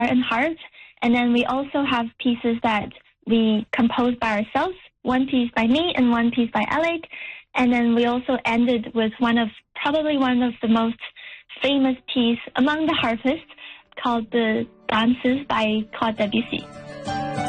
and harp. And then we also have pieces that we composed by ourselves, one piece by me and one piece by Alec. And then we also ended with probably one of the most famous piece among the harpists called the Dances by Claude Debussy.